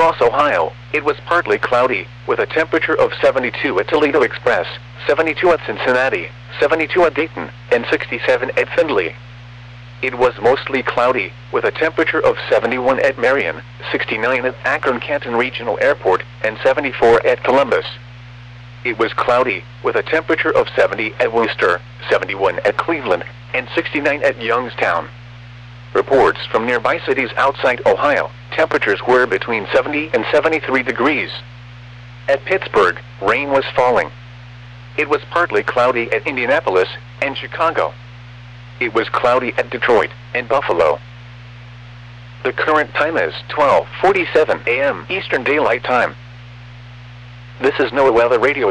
across Ohio, it was partly cloudy, with a temperature of 72 at Toledo Express, 72 at Cincinnati, 72 at Dayton, and 67 at Findlay. It was mostly cloudy, with a temperature of 71 at Marion, 69 at Akron-Canton Regional Airport, and 74 at Columbus. It was cloudy, with a temperature of 70 at Worcester, 71 at Cleveland, and 69 at Youngstown. Reports from nearby cities outside Ohio, temperatures were between 70 and 73 degrees. At Pittsburgh, rain was falling. It was partly cloudy at Indianapolis and Chicago. It was cloudy at Detroit and Buffalo. The current time is 12:47 a.m. Eastern Daylight Time. This is NOAA Weather Radio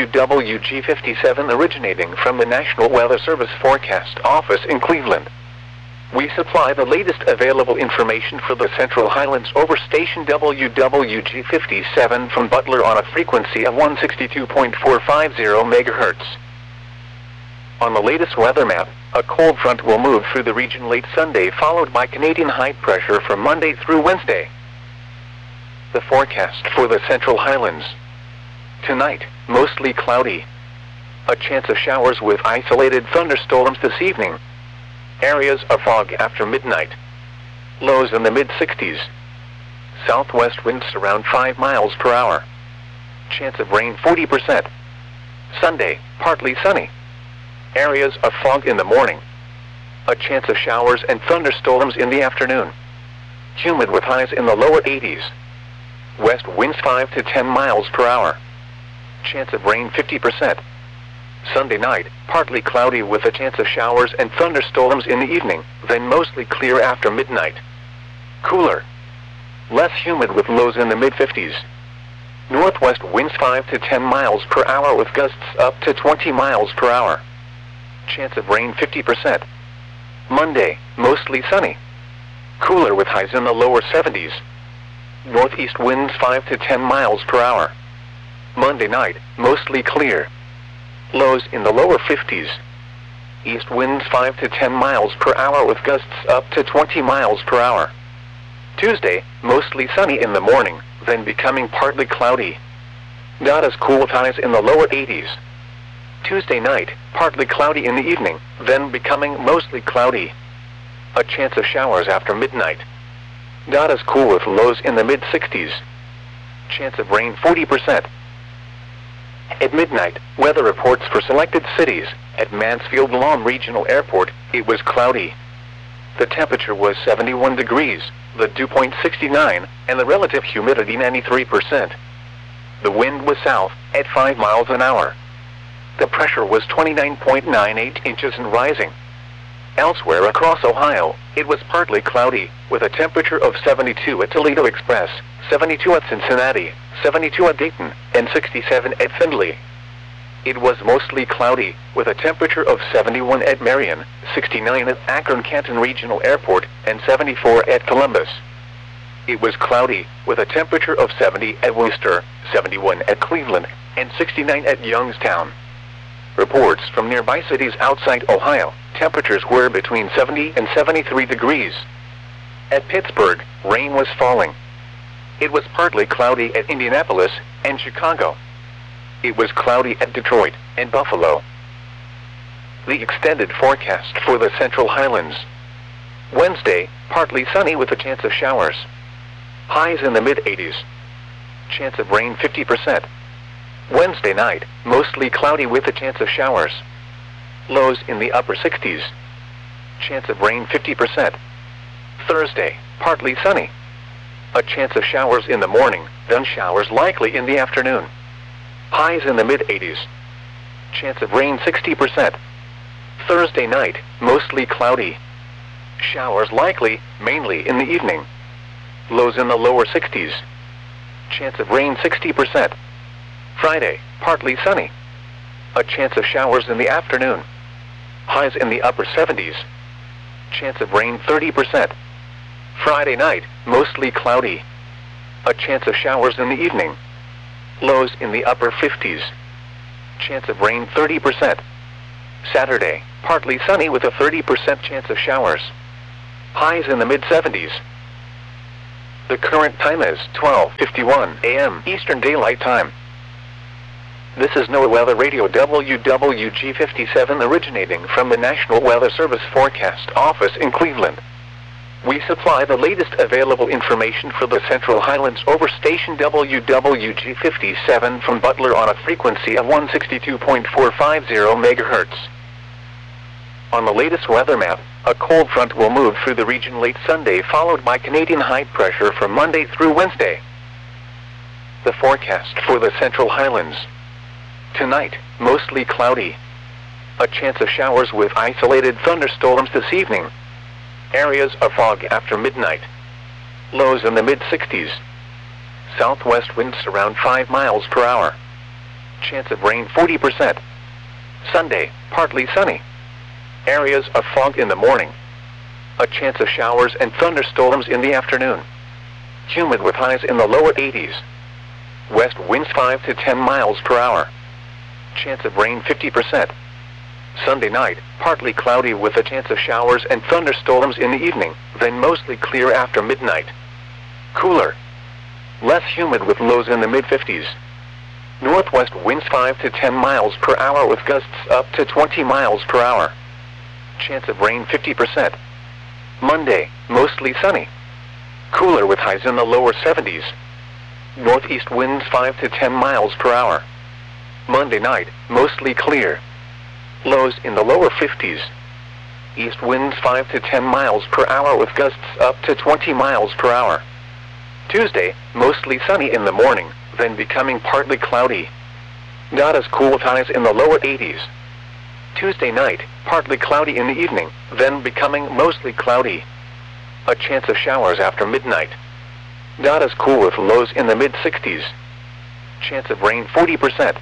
WWG57 originating from the National Weather Service Forecast Office in Cleveland. We supply the latest available information for the Central Highlands over station WWG57 from Butler on a frequency of 162.450 MHz. On the latest weather map, a cold front will move through the region late Sunday, followed by Canadian high pressure from Monday through Wednesday. The forecast for the Central Highlands. Tonight, mostly cloudy. A chance of showers with isolated thunderstorms this evening. Areas of fog after midnight. Lows in the mid-60s. Southwest winds around 5 miles per hour. Chance of rain 40%. Sunday, partly sunny. Areas of fog in the morning. A chance of showers and thunderstorms in the afternoon. Humid with highs in the lower 80s. West winds 5 to 10 miles per hour. Chance of rain 50%. Sunday night, partly cloudy with a chance of showers and thunderstorms in the evening, then mostly clear after midnight. Cooler. Less humid with lows in the mid-50s. Northwest winds 5 to 10 miles per hour with gusts up to 20 miles per hour. Chance of rain 50%. Monday, mostly sunny. Cooler with highs in the lower 70s. Northeast winds 5 to 10 miles per hour. Monday night, mostly clear. Lows in the lower 50s. East winds 5 to 10 miles per hour with gusts up to 20 miles per hour. Tuesday, mostly sunny in the morning, then becoming partly cloudy. Not as cool with highs in the lower 80s. Tuesday night, partly cloudy in the evening, then becoming mostly cloudy. A chance of showers after midnight. Not as cool with lows in the mid-60s. Chance of rain 40%. At midnight, weather reports for selected cities. At Mansfield Lawn Regional Airport, it was cloudy. The temperature was 71 degrees, the dew point 69, and the relative humidity 93%. The wind was south, at 5 miles an hour. The pressure was 29.98 inches and rising. Elsewhere across Ohio, it was partly cloudy, with a temperature of 72 at Toledo Express, 72 at Cincinnati, 72 at Dayton, and 67 at Findlay. It was mostly cloudy, with a temperature of 71 at Marion, 69 at Akron-Canton Regional Airport, and 74 at Columbus. It was cloudy, with a temperature of 70 at Worcester, 71 at Cleveland, and 69 at Youngstown. Reports from nearby cities outside Ohio, temperatures were between 70 and 73 degrees. At Pittsburgh, rain was falling. It was partly cloudy at Indianapolis and Chicago. It was cloudy at Detroit and Buffalo. The extended forecast for the Central Highlands. Wednesday, partly sunny with a chance of showers. Highs in the mid-80s. Chance of rain 50%. Wednesday night, mostly cloudy with a chance of showers. Lows in the upper 60s. Chance of rain 50%. Thursday, partly sunny. A chance of showers in the morning, then showers likely in the afternoon. Highs in the mid-80s. Chance of rain 60%. Thursday night, mostly cloudy. Showers likely, mainly in the evening. Lows in the lower 60s. Chance of rain 60%. Friday, partly sunny. A chance of showers in the afternoon. Highs in the upper 70s. Chance of rain 30%. Friday night, mostly cloudy. A chance of showers in the evening. Lows in the upper 50s. Chance of rain 30%. Saturday, partly sunny with a 30% chance of showers. Highs in the mid-70s. The current time is 12:51 a.m. Eastern Daylight Time. This is NOAA Weather Radio WWG57 originating from the National Weather Service Forecast Office in Cleveland. We supply the latest available information for the Central Highlands over station WWG57 from Butler on a frequency of 162.450 MHz. On the latest weather map, a cold front will move through the region late Sunday, followed by Canadian high pressure from Monday through Wednesday. The forecast for the Central Highlands. Tonight, mostly cloudy. A chance of showers with isolated thunderstorms this evening. Areas of fog after midnight. Lows in the mid-60s. Southwest winds around 5 miles per hour. Chance of rain 40%. Sunday, partly sunny. Areas of fog in the morning. A chance of showers and thunderstorms in the afternoon. Humid with highs in the lower 80s. West winds 5 to 10 miles per hour. Chance of rain 50%. Sunday night, partly cloudy with a chance of showers and thunderstorms in the evening, then mostly clear after midnight. Cooler. Less humid with lows in the mid-50s. Northwest winds 5 to 10 miles per hour with gusts up to 20 miles per hour. Chance of rain 50%. Monday, mostly sunny. Cooler with highs in the lower 70s. Northeast winds 5 to 10 miles per hour. Monday night, mostly clear. Lows in the lower 50s. East winds 5 to 10 miles per hour with gusts up to 20 miles per hour. Tuesday, mostly sunny in the morning, then becoming partly cloudy. Not as cool with highs in the lower 80s. Tuesday night, partly cloudy in the evening, then becoming mostly cloudy. A chance of showers after midnight. Not as cool with lows in the mid-60s. Chance of rain 40%.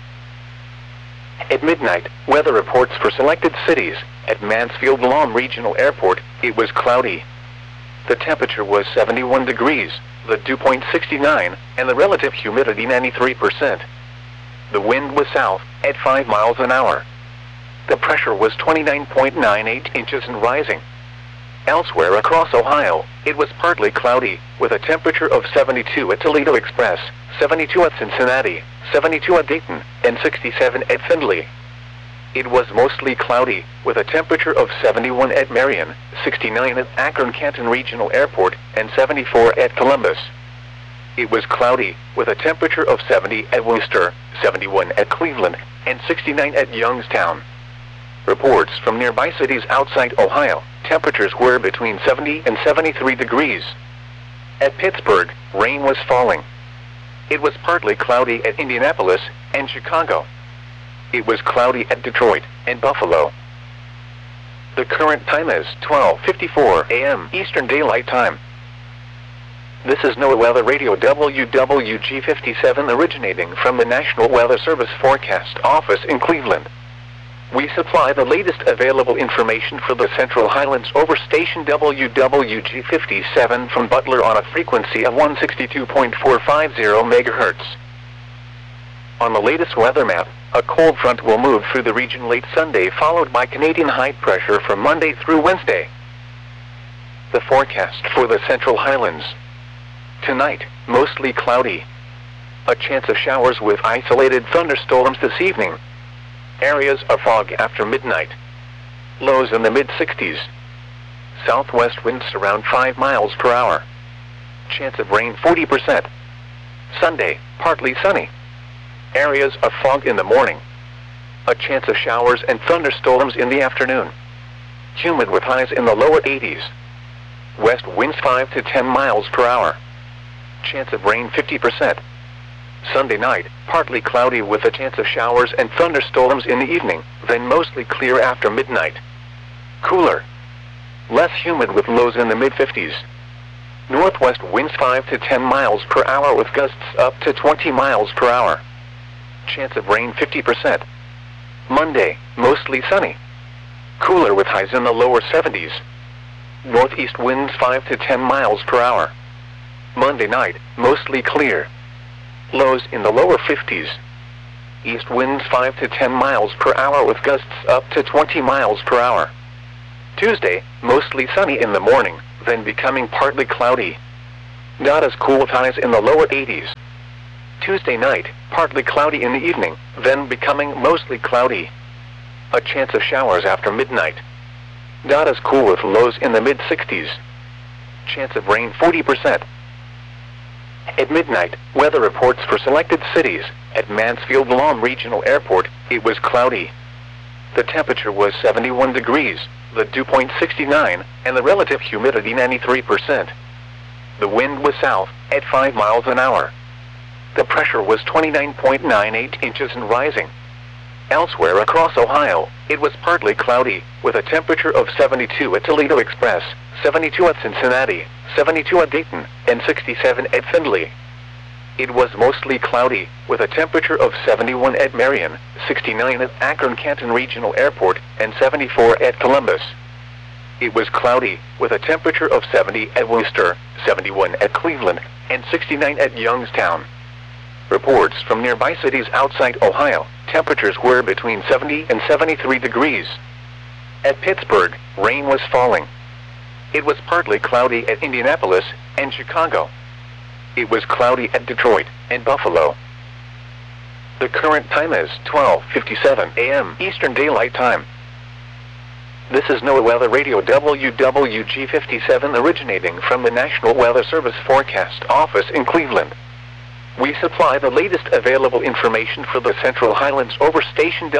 At midnight, weather reports for selected cities. At Mansfield Lawn Regional Airport, it was cloudy. The temperature was 71 degrees, the dew point 69, and the relative humidity 93%. The wind was south, at 5 miles an hour. The pressure was 29.98 inches and rising. Elsewhere across Ohio, it was partly cloudy, with a temperature of 72 at Toledo Express, 72 at Cincinnati, 72 at Dayton, and 67 at Findlay. It was mostly cloudy, with a temperature of 71 at Marion, 69 at Akron-Canton Regional Airport, and 74 at Columbus. It was cloudy, with a temperature of 70 at Worcester, 71 at Cleveland, and 69 at Youngstown. Reports from nearby cities outside Ohio, temperatures were between 70 and 73 degrees. At Pittsburgh, rain was falling. It was partly cloudy at Indianapolis and Chicago. It was cloudy at Detroit and Buffalo. The current time is 12:54 a.m. Eastern Daylight Time. This is NOAA Weather Radio WWG57 originating from the National Weather Service Forecast Office in Cleveland. We supply the latest available information for the Central Highlands over station WWG57 from Butler on a frequency of 162.450 MHz. On the latest weather map, a cold front will move through the region late Sunday, followed by Canadian high pressure from Monday through Wednesday. The forecast for the Central Highlands. Tonight, mostly cloudy. A chance of showers with isolated thunderstorms this evening. Areas of fog after midnight. Lows in the mid-60s. Southwest winds around 5 miles per hour. Chance of rain 40%. Sunday, partly sunny. Areas of fog in the morning. A chance of showers and thunderstorms in the afternoon. Humid with highs in the lower 80s. West winds 5 to 10 miles per hour. Chance of rain 50%. Sunday night, partly cloudy with a chance of showers and thunderstorms in the evening, then mostly clear after midnight. Cooler. Less humid with lows in the mid-50s. Northwest winds 5 to 10 miles per hour with gusts up to 20 miles per hour. Chance of rain 50%. Monday, mostly sunny. Cooler with highs in the lower 70s. Northeast winds 5 to 10 miles per hour. Monday night, mostly clear. Lows in the lower 50s. East winds 5 to 10 miles per hour with gusts up to 20 miles per hour. Tuesday, mostly sunny in the morning, then becoming partly cloudy. Dada's cool with highs in the lower 80s. Tuesday night, partly cloudy in the evening, then becoming mostly cloudy. A chance of showers after midnight. Dada's cool with lows in the mid-60s. Chance of rain 40%. At midnight, weather reports for selected cities. At Mansfield-Lam Regional Airport, it was cloudy. The temperature was 71 degrees, the dew point 69, and the relative humidity 93%. The wind was south, at 5 miles an hour. The pressure was 29.98 inches and rising. Elsewhere across Ohio, it was partly cloudy, with a temperature of 72 at Toledo Express, 72 at Cincinnati, 72 at Dayton, and 67 at Findlay. It was mostly cloudy, with a temperature of 71 at Marion, 69 at Akron-Canton Regional Airport, and 74 at Columbus. It was cloudy, with a temperature of 70 at Worcester, 71 at Cleveland, and 69 at Youngstown. Reports from nearby cities outside Ohio, temperatures were between 70 and 73 degrees. At Pittsburgh, rain was falling. It was partly cloudy at Indianapolis and Chicago. It was cloudy at Detroit and Buffalo. The current time is 12:57 a.m. Eastern Daylight Time. This is NOAA Weather Radio WWG57 originating from the National Weather Service Forecast Office in Cleveland. We supply the latest available information for the Central Highlands over station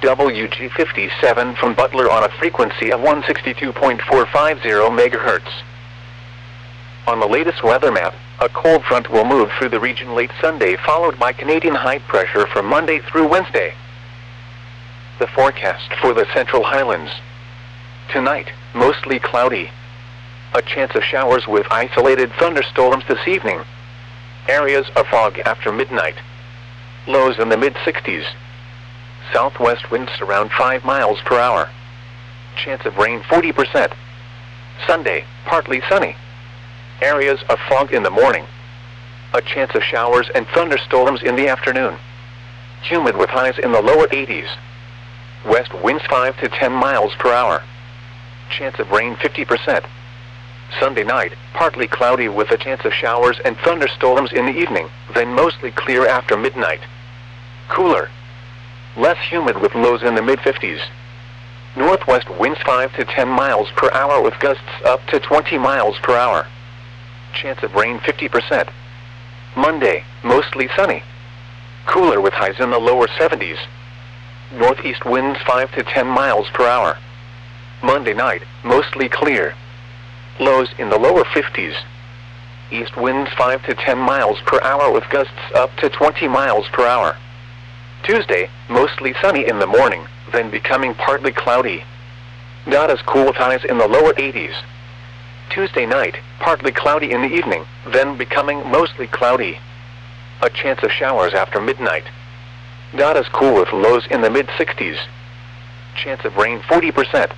WWG57 from Butler on a frequency of 162.450 MHz. On the latest weather map, a cold front will move through the region late Sunday, followed by Canadian high pressure from Monday through Wednesday. The forecast for the Central Highlands. Tonight, mostly cloudy. A chance of showers with isolated thunderstorms this evening. Areas of fog after midnight. Lows in the mid-60s. Southwest winds around 5 miles per hour. Chance of rain 40%. Sunday, partly sunny. Areas of fog in the morning. A chance of showers and thunderstorms in the afternoon. Humid with highs in the lower 80s. West winds 5 to 10 miles per hour. Chance of rain 50%. Sunday night, partly cloudy with a chance of showers and thunderstorms in the evening, then mostly clear after midnight. Cooler. Less humid with lows in the mid-50s. Northwest winds 5 to 10 miles per hour with gusts up to 20 miles per hour. Chance of rain 50%. Monday, mostly sunny. Cooler with highs in the lower 70s. Northeast winds 5 to 10 miles per hour. Monday night, mostly clear. Lows in the lower 50s. East winds 5 to 10 miles per hour with gusts up to 20 miles per hour. Tuesday, mostly sunny in the morning, then becoming partly cloudy. Dada's cool with highs in the lower 80s. Tuesday night, partly cloudy in the evening, then becoming mostly cloudy. A chance of showers after midnight. Dada's cool with lows in the mid-60s. Chance of rain 40%.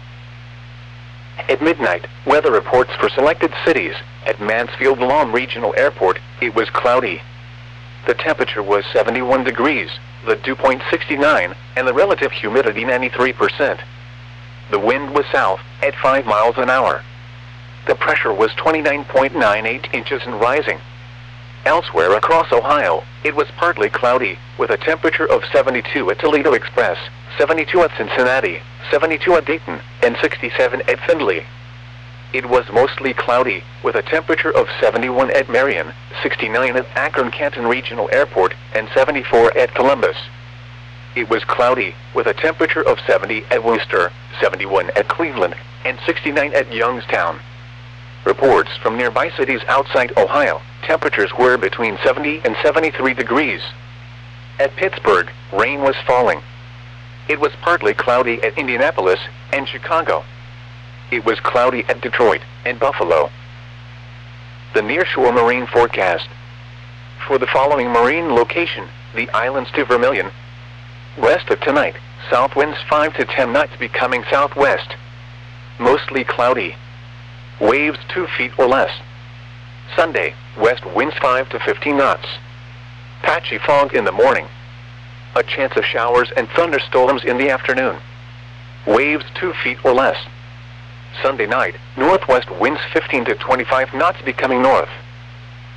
At midnight, weather reports for selected cities. At Mansfield-Lam Regional Airport, it was cloudy. The temperature was 71 degrees, the dew point 69, and the relative humidity 93%. The wind was south, at 5 miles an hour. The pressure was 29.98 inches and rising. Elsewhere across Ohio, it was partly cloudy, with a temperature of 72 at Toledo Express, 72 at Cincinnati, 72 at Dayton, and 67 at Findlay. It was mostly cloudy, with a temperature of 71 at Marion, 69 at Akron-Canton Regional Airport, and 74 at Columbus. It was cloudy, with a temperature of 70 at Worcester, 71 at Cleveland, and 69 at Youngstown. Reports from nearby cities outside Ohio, temperatures were between 70 and 73 degrees. At Pittsburgh, rain was falling. It was partly cloudy at Indianapolis and Chicago. It was cloudy at Detroit and Buffalo. The nearshore marine forecast. For the following marine location, the islands to Vermilion. West of tonight, south winds 5 to 10 knots becoming southwest. Mostly cloudy. Waves 2 feet or less. Sunday, west winds 5 to 15 knots. Patchy fog in the morning. A chance of showers and thunderstorms in the afternoon. Waves 2 feet or less. Sunday night, northwest winds 15 to 25 knots becoming north.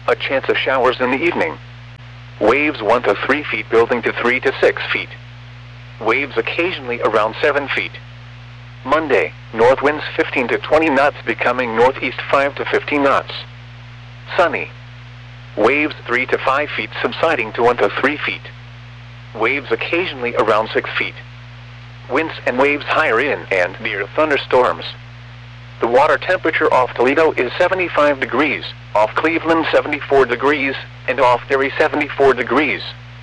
A chance of showers in the evening. Waves 1 to 3 feet building to 3 to 6 feet. Waves occasionally around 7 feet. Monday, north winds 15 to 20 knots becoming northeast 5 to 15 knots. Sunny. Waves 3 to 5 feet subsiding to 1 to 3 feet. Waves occasionally around 6 feet. Winds and waves higher in and near thunderstorms. The water temperature off Toledo is 75 degrees, off Cleveland 74 degrees, and off Erie 74 degrees.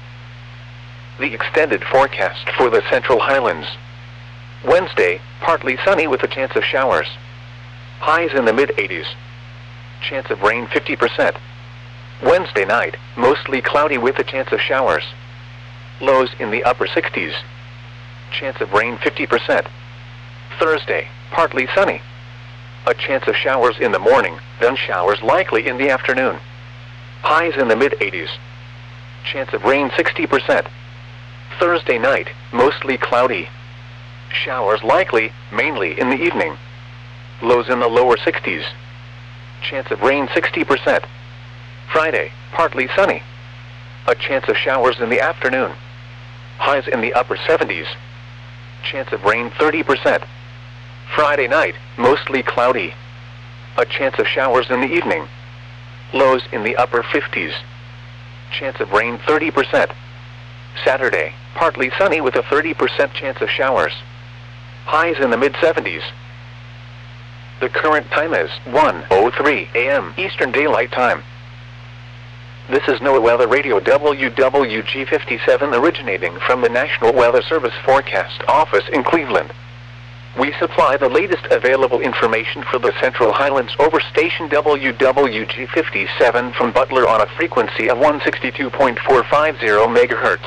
The extended forecast for the Central Highlands. Wednesday, partly sunny with a chance of showers. Highs in the mid-80s. Chance of rain 50%. Wednesday night, mostly cloudy with a chance of showers. Lows in the upper 60s. Chance of rain 50%. Thursday, partly sunny. A chance of showers in the morning, then showers likely in the afternoon. Highs in the mid-80s. Chance of rain 60%. Thursday night, mostly cloudy. Showers likely, mainly in the evening. Lows in the lower 60s. Chance of rain 60%. Friday, partly sunny. A chance of showers in the afternoon. Highs in the upper 70s. Chance of rain 30%. Friday night, mostly cloudy. A chance of showers in the evening. Lows in the upper 50s. Chance of rain 30%. Saturday, partly sunny with a 30% chance of showers. Highs in the mid-70s. The current time is 1:03 a.m. Eastern Daylight Time. This is NOAA Weather Radio WWG57 originating from the National Weather Service Forecast Office in Cleveland. We supply the latest available information for the Central Highlands over station WWG57 from Butler on a frequency of 162.450 MHz.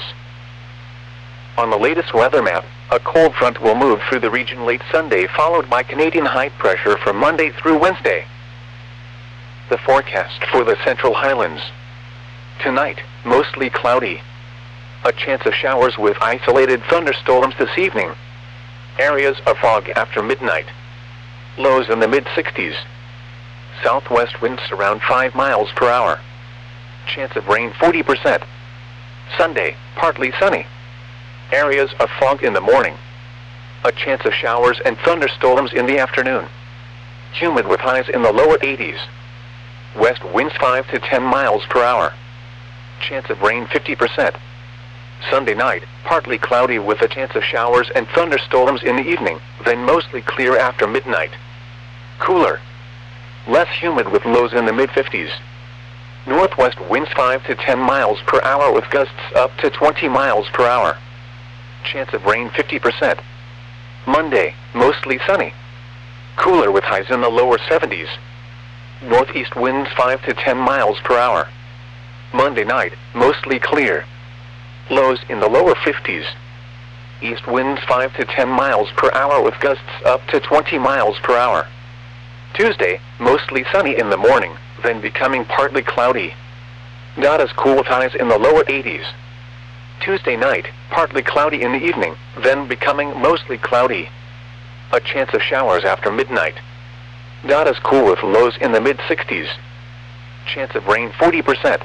On the latest weather map, a cold front will move through the region late Sunday followed by Canadian high pressure from Monday through Wednesday. The forecast for the Central Highlands. Tonight, mostly cloudy. A chance of showers with isolated thunderstorms this evening. Areas of fog after midnight. Lows in the mid-60s. Southwest winds around 5 miles per hour. Chance of rain 40%. Sunday, partly sunny. Areas of fog in the morning. A chance of showers and thunderstorms in the afternoon. Humid with highs in the lower 80s. West winds 5 to 10 miles per hour. Chance of rain 50%. Sunday night, partly cloudy with a chance of showers and thunderstorms in the evening, then mostly clear after midnight. Cooler. Less humid with lows in the mid-50s. Northwest winds 5 to 10 miles per hour with gusts up to 20 miles per hour. Chance of rain 50%. Monday, mostly sunny. Cooler with highs in the lower 70s. Northeast winds 5 to 10 miles per hour. Monday night, mostly clear. Lows in the lower 50s. East winds 5 to 10 miles per hour with gusts up to 20 miles per hour. Tuesday, mostly sunny in the morning, then becoming partly cloudy. Not as cool with highs in the lower 80s. Tuesday night, partly cloudy in the evening, then becoming mostly cloudy. A chance of showers after midnight. Not as cool with lows in the mid-60s. Chance of rain 40%.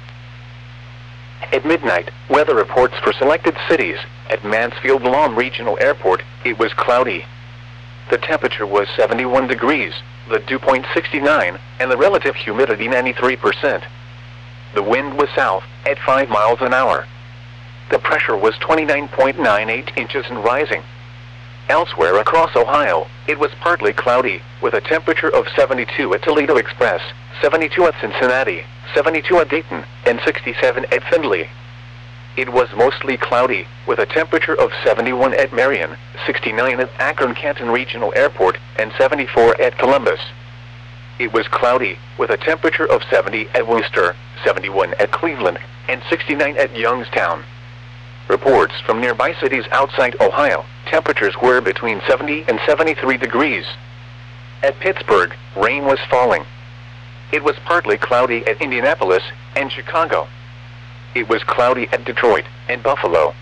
At midnight, weather reports for selected cities. At Mansfield-Lom Regional Airport, it was cloudy. The temperature was 71 degrees, the dew point 69, and the relative humidity 93%. The wind was south, at 5 miles an hour. The pressure was 29.98 inches and rising. Elsewhere across Ohio, it was partly cloudy, with a temperature of 72 at Toledo Express, 72 at Cincinnati, 72 at Dayton, and 67 at Findlay. It was mostly cloudy, with a temperature of 71 at Marion, 69 at Akron-Canton Regional Airport, and 74 at Columbus. It was cloudy, with a temperature of 70 at Worcester, 71 at Cleveland, and 69 at Youngstown. Reports from nearby cities outside Ohio, temperatures were between 70 and 73 degrees. At Pittsburgh, rain was falling. It was partly cloudy at Indianapolis and Chicago. It was cloudy at Detroit and Buffalo.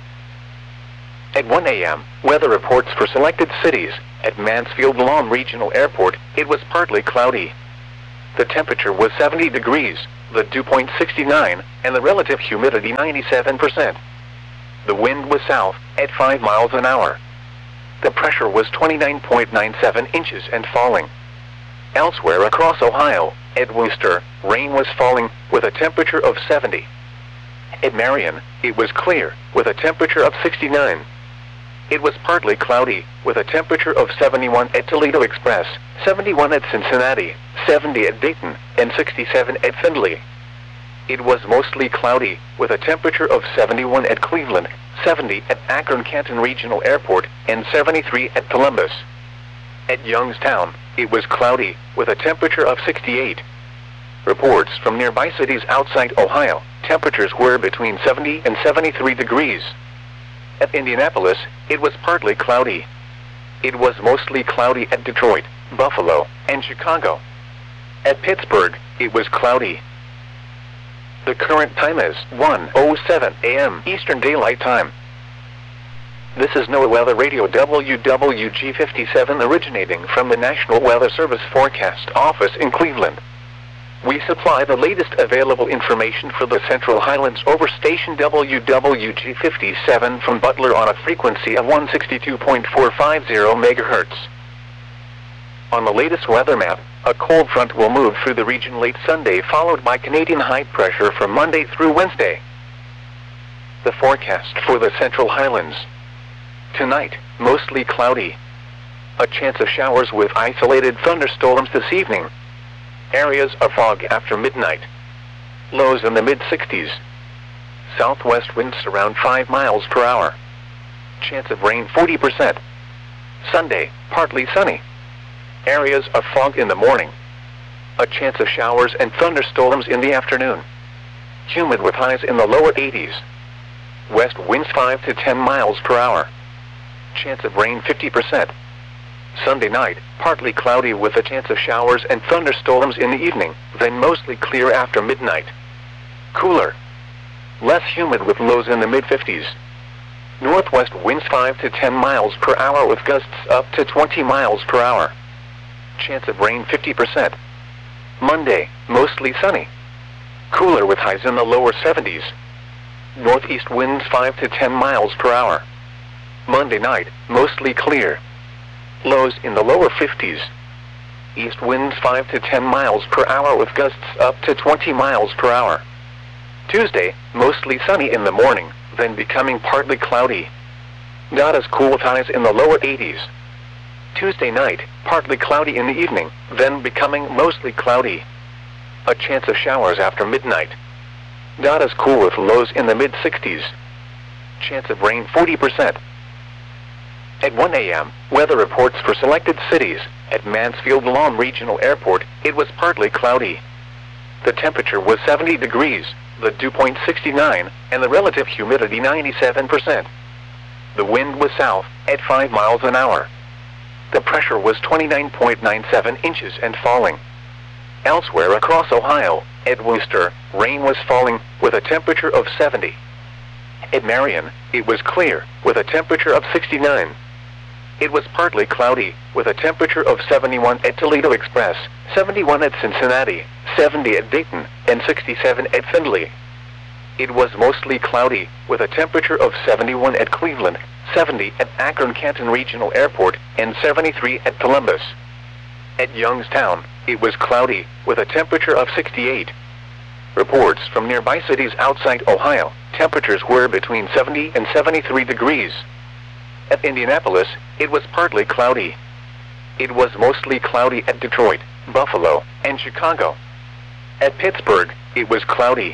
At 1 a.m., weather reports for selected cities. At Mansfield-Lom Regional Airport, it was partly cloudy. The temperature was 70 degrees, the dew point 69, and the relative humidity 97%. The wind was south, at 5 miles an hour. The pressure was 29.97 inches and falling. Elsewhere across Ohio, at Wooster, rain was falling, with a temperature of 70. At Marion, it was clear, with a temperature of 69. It was partly cloudy, with a temperature of 71 at Toledo Express, 71 at Cincinnati, 70 at Dayton, and 67 at Findlay. It was mostly cloudy, with a temperature of 71 at Cleveland, 70 at Akron-Canton Regional Airport, and 73 at Columbus. At Youngstown, it was cloudy, with a temperature of 68. Reports from nearby cities outside Ohio, temperatures were between 70 and 73 degrees. At Indianapolis, it was partly cloudy. It was mostly cloudy at Detroit, Buffalo, and Chicago. At Pittsburgh, it was cloudy. The current time is 1:07 a.m. Eastern Daylight Time. This is NOAA Weather Radio WWG57 originating from the National Weather Service Forecast Office in Cleveland. We supply the latest available information for the Central Highlands over station WWG57 from Butler on a frequency of 162.450 MHz. On the latest weather map, a cold front will move through the region late Sunday, followed by Canadian high pressure from Monday through Wednesday. The forecast for the Central Highlands. Tonight, mostly cloudy. A chance of showers with isolated thunderstorms this evening. Areas of fog after midnight. Lows in the mid-60s. Southwest winds around 5 miles per hour. Chance of rain 40%. Sunday, partly sunny. Areas of fog in the morning. A chance of showers and thunderstorms in the afternoon. Humid with highs in the lower 80s. West winds 5 to 10 miles per hour. Chance of rain 50%. Sunday night, partly cloudy with a chance of showers and thunderstorms in the evening, then mostly clear after midnight. Cooler. Less humid with lows in the mid-50s. Northwest winds 5 to 10 miles per hour with gusts up to 20 miles per hour. Chance of rain 50%. Monday, mostly sunny. Cooler with highs in the lower 70s. Northeast winds 5 to 10 miles per hour. Monday night, mostly clear. Lows in the lower 50s. East winds 5 to 10 miles per hour with gusts up to 20 miles per hour. Tuesday, mostly sunny in the morning, then becoming partly cloudy. Not as cool with highs in the lower 80s. Tuesday night, partly cloudy in the evening, then becoming mostly cloudy. A chance of showers after midnight. Not as cool with lows in the mid-60s. Chance of rain 40%. At 1 a.m., weather reports for selected cities. At Mansfield Lawn Regional Airport, it was partly cloudy. The temperature was 70 degrees, the dew point 69, and the relative humidity 97%. The wind was south, at 5 miles an hour. The pressure was 29.97 inches and falling. Elsewhere across Ohio, at Wooster, rain was falling, with a temperature of 70. At Marion, it was clear, with a temperature of 69. It was partly cloudy, with a temperature of 71 at Toledo Express, 71 at Cincinnati, 70 at Dayton, and 67 at Findlay. It was mostly cloudy, with a temperature of 71 at Cleveland, 70 at Akron-Canton Regional Airport, and 73 at Columbus. At Youngstown, it was cloudy, with a temperature of 68. Reports from nearby cities outside Ohio, temperatures were between 70 and 73 degrees. At Indianapolis, it was partly cloudy. It was mostly cloudy at Detroit, Buffalo, and Chicago. At Pittsburgh, it was cloudy.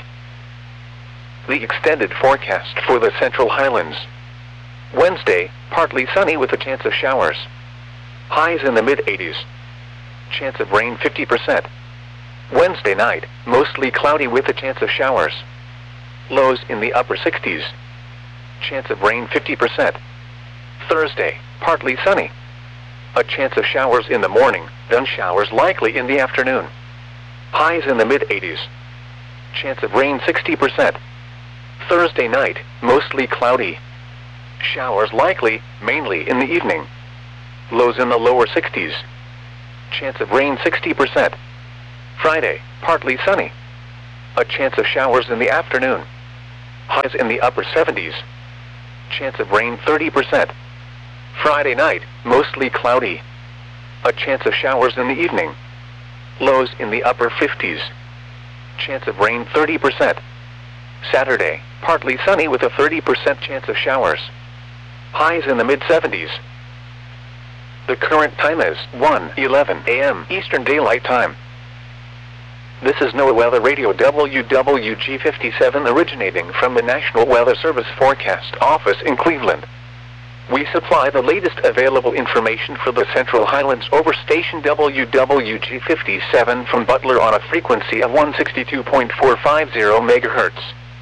The extended forecast for the Central Highlands. Wednesday, partly sunny with a chance of showers. Highs in the mid-80s. Chance of rain 50%. Wednesday night, mostly cloudy with a chance of showers. Lows in the upper 60s. Chance of rain 50%. Thursday, partly sunny. A chance of showers in the morning, then showers likely in the afternoon. Highs in the mid-80s. Chance of rain 60%. Thursday night, mostly cloudy. Showers likely, mainly in the evening. Lows in the lower 60s. Chance of rain 60%. Friday, partly sunny. A chance of showers in the afternoon. Highs in the upper 70s. Chance of rain 30%. Friday night, mostly cloudy. A chance of showers in the evening. Lows in the upper 50s. Chance of rain 30%. Saturday, partly sunny with a 30% chance of showers. Highs in the mid-70s. The current time is 1:11 a.m. Eastern Daylight Time. This is NOAA Weather Radio WWG57 originating from the National Weather Service Forecast Office in Cleveland. We supply the latest available information for the Central Highlands over station WWG57 from Butler on a frequency of 162.450 MHz.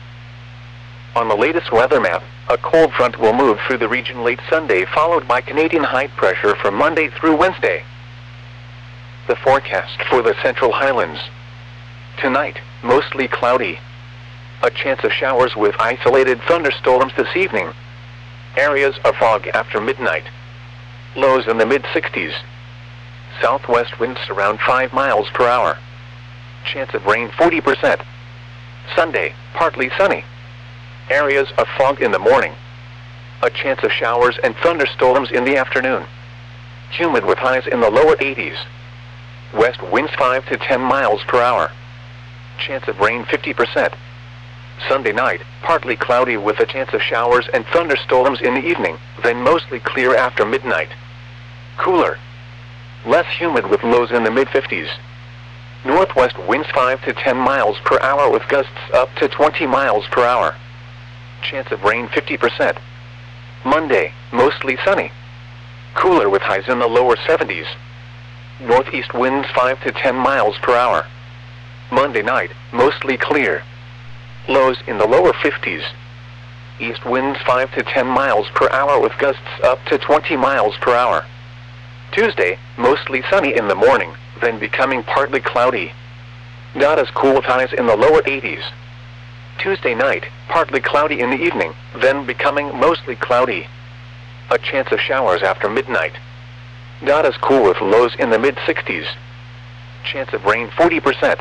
On the latest weather map, a cold front will move through the region late Sunday, followed by Canadian high pressure from Monday through Wednesday. The forecast for the Central Highlands. Tonight, mostly cloudy. A chance of showers with isolated thunderstorms this evening. Areas of fog after midnight. Lows in the mid-60s. Southwest winds around 5 miles per hour. Chance of rain 40%. Sunday, partly sunny. Areas of fog in the morning. A chance of showers and thunderstorms in the afternoon. Humid with highs in the lower 80s. West winds 5 to 10 miles per hour. Chance of rain 50%. Sunday night, partly cloudy with a chance of showers and thunderstorms in the evening, then mostly clear after midnight. Cooler. Less humid with lows in the mid-50s. Northwest winds 5 to 10 miles per hour with gusts up to 20 miles per hour. Chance of rain 50%. Monday, mostly sunny. Cooler with highs in the lower 70s. Northeast winds 5 to 10 miles per hour. Monday night, mostly clear. Lows in the lower 50s. East winds 5 to 10 miles per hour with gusts up to 20 miles per hour. Tuesday, mostly sunny in the morning, then becoming partly cloudy. Not as cool with highs in the lower 80s. Tuesday night, partly cloudy in the evening, then becoming mostly cloudy. A chance of showers after midnight. Not as cool with lows in the mid-60s. Chance of rain 40%.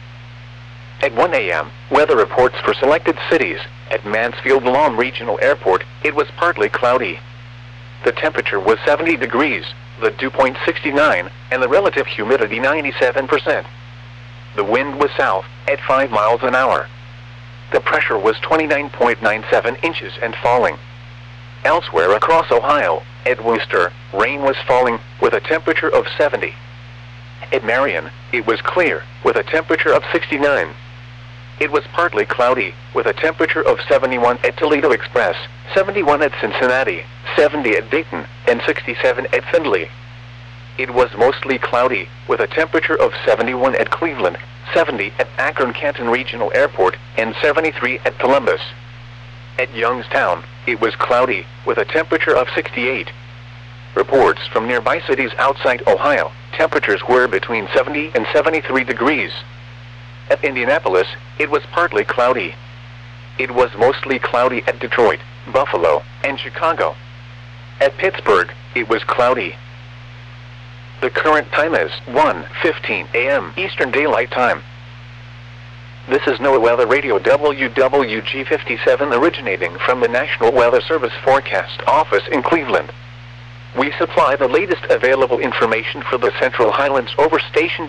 At 1 a.m., weather reports for selected cities. At Mansfield Lawn Regional Airport, it was partly cloudy. The temperature was 70 degrees, the dew point 69, and the relative humidity 97%. The wind was south, at 5 miles an hour. The pressure was 29.97 inches and falling. Elsewhere across Ohio, at Wooster, rain was falling, with a temperature of 70. At Marion, it was clear, with a temperature of 69. It was partly cloudy, with a temperature of 71 at Toledo Express, 71 at Cincinnati, 70 at Dayton, and 67 at Findlay. It was mostly cloudy, with a temperature of 71 at Cleveland, 70 at Akron-Canton Regional Airport, and 73 at Columbus. At Youngstown, it was cloudy, with a temperature of 68. Reports from nearby cities outside Ohio, temperatures were between 70 and 73 degrees. At Indianapolis, it was partly cloudy. It was mostly cloudy at Detroit, Buffalo, and Chicago. At Pittsburgh, it was cloudy. The current time is 1:15 a.m. Eastern Daylight Time. This is NOAA Weather Radio WWG57 originating from the National Weather Service Forecast Office in Cleveland. We supply the latest available information for the Central Highlands over station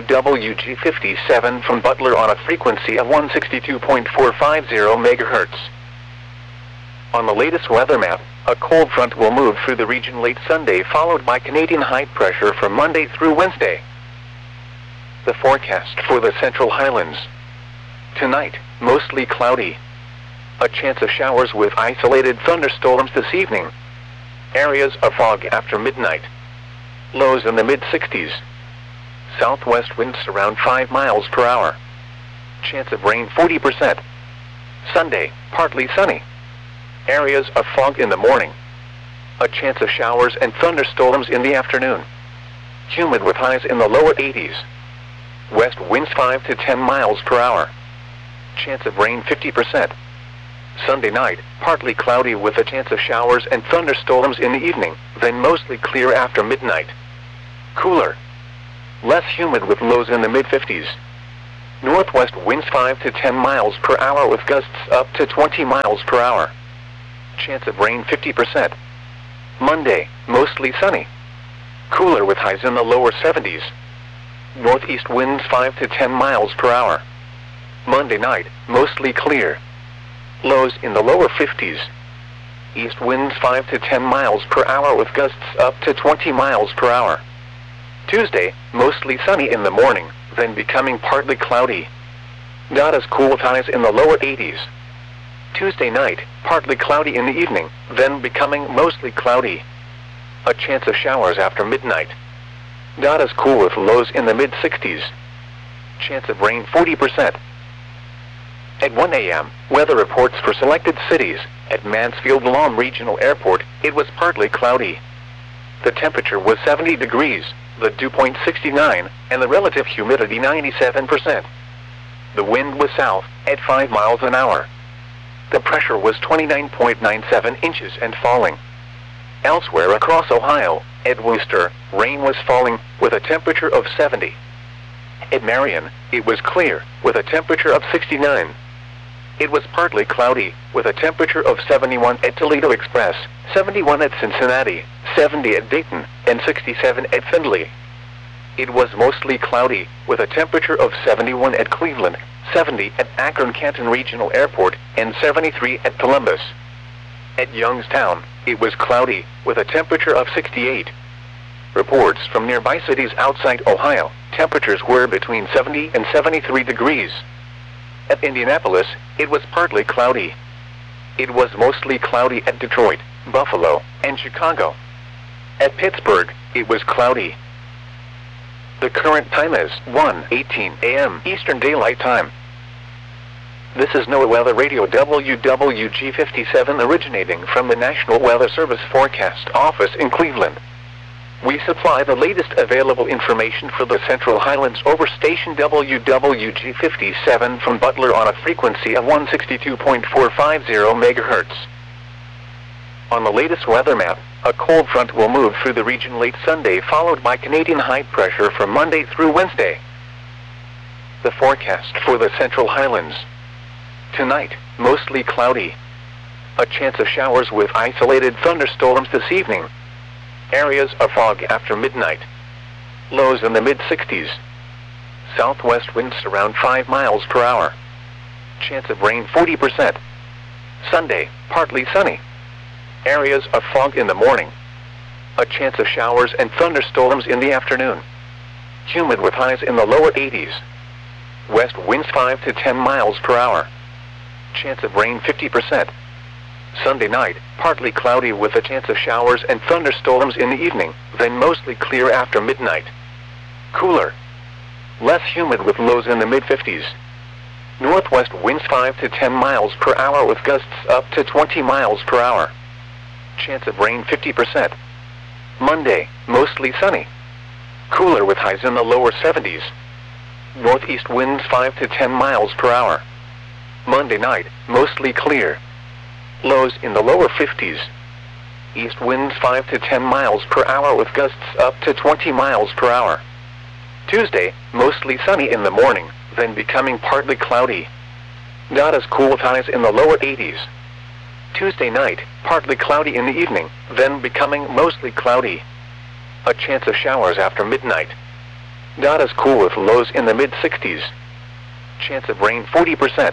WWG57 from Butler on a frequency of 162.450 MHz. On the latest weather map, a cold front will move through the region late Sunday, followed by Canadian high pressure from Monday through Wednesday. The forecast for the Central Highlands. Tonight, mostly cloudy. A chance of showers with isolated thunderstorms this evening. Areas of fog after midnight. Lows in the mid-60s. Southwest winds around 5 miles per hour. Chance of rain 40%. Sunday, partly sunny. Areas of fog in the morning. A chance of showers and thunderstorms in the afternoon. Humid with highs in the lower 80s. West winds 5 to 10 miles per hour. Chance of rain 50%. Sunday night, partly cloudy with a chance of showers and thunderstorms in the evening, then mostly clear after midnight. Cooler. Less humid with lows in the mid-50s. Northwest winds 5 to 10 miles per hour with gusts up to 20 miles per hour. Chance of rain 50%. Monday, mostly sunny. Cooler with highs in the lower 70s. Northeast winds 5 to 10 miles per hour. Monday night, mostly clear. Lows in the lower 50s. East winds 5 to 10 miles per hour with gusts up to 20 miles per hour. Tuesday, mostly sunny in the morning, then becoming partly cloudy. Not as cool with highs in the lower 80s. Tuesday night, partly cloudy in the evening, then becoming mostly cloudy. A chance of showers after midnight. Not as cool with lows in the mid-60s. Chance of rain 40%. At 1 a.m., weather reports for selected cities. At Mansfield Lahm Regional Airport, it was partly cloudy. The temperature was 70 degrees, the dew point 69, and the relative humidity 97%. The wind was south, at 5 miles an hour. The pressure was 29.97 inches and falling. Elsewhere across Ohio, at Wooster, rain was falling, with a temperature of 70. At Marion, it was clear, with a temperature of 69. It was partly cloudy, with a temperature of 71 at Toledo Express, 71 at Cincinnati, 70 at Dayton, and 67 at Findlay. It was mostly cloudy, with a temperature of 71 at Cleveland, 70 at Akron-Canton Regional Airport, and 73 at Columbus. At Youngstown, it was cloudy, with a temperature of 68. Reports from nearby cities outside Ohio, temperatures were between 70 and 73 degrees. At Indianapolis, it was partly cloudy. It was mostly cloudy at Detroit, Buffalo, and Chicago. At Pittsburgh, it was cloudy. The current time is 1:18 a.m. Eastern Daylight Time. This is NOAA Weather Radio WWG57 originating from the National Weather Service Forecast Office in Cleveland. We supply the latest available information for the Central Highlands over station WWG57 from Butler on a frequency of 162.450 MHz. On the latest weather map, a cold front will move through the region late Sunday, followed by Canadian high pressure from Monday through Wednesday. The forecast for the Central Highlands. Tonight, mostly cloudy. A chance of showers with isolated thunderstorms this evening. Areas of fog after midnight. Lows in the mid-60s. Southwest winds around 5 miles per hour. Chance of rain 40%. Sunday, partly sunny. Areas of fog in the morning. A chance of showers and thunderstorms in the afternoon. Humid with highs in the lower 80s. West winds 5 to 10 miles per hour. Chance of rain 50%. Sunday night, partly cloudy with a chance of showers and thunderstorms in the evening, then mostly clear after midnight. Cooler. Less humid with lows in the mid-50s. Northwest winds 5 to 10 miles per hour with gusts up to 20 miles per hour. Chance of rain 50%. Monday, mostly sunny. Cooler with highs in the lower 70s. Northeast winds 5 to 10 miles per hour. Monday night, mostly clear. Lows in the lower 50s. East winds 5 to 10 miles per hour with gusts up to 20 miles per hour. Tuesday, mostly sunny in the morning, then becoming partly cloudy. Not as cool with highs in the lower 80s. Tuesday night, partly cloudy in the evening, then becoming mostly cloudy. A chance of showers after midnight. Not as cool with lows in the mid-60s. Chance of rain 40%.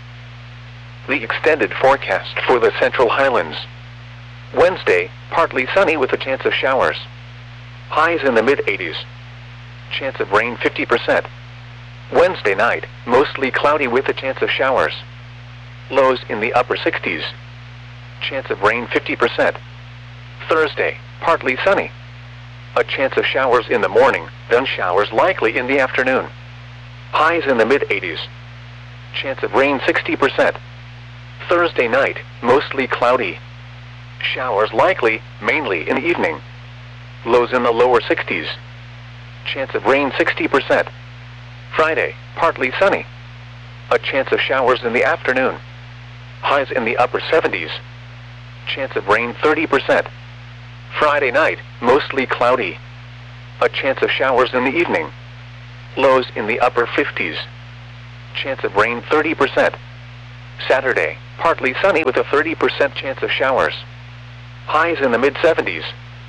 The extended forecast for the Central Highlands. Wednesday, partly sunny with a chance of showers. Highs in the mid-80s. Chance of rain 50%. Wednesday night, mostly cloudy with a chance of showers. Lows in the upper 60s. Chance of rain 50%. Thursday, partly sunny. A chance of showers in the morning, then showers likely in the afternoon. Highs in the mid-80s. Chance of rain 60%. Thursday night, mostly cloudy. Showers likely, mainly in the evening. Lows in the lower 60s. Chance of rain 60%. Friday, partly sunny. A chance of showers in the afternoon. Highs in the upper 70s. Chance of rain 30%. Friday night, mostly cloudy. A chance of showers in the evening. Lows in the upper 50s. chance of rain 30%. Saturday, partly sunny with a 30% chance of showers. Highs in the mid-70s.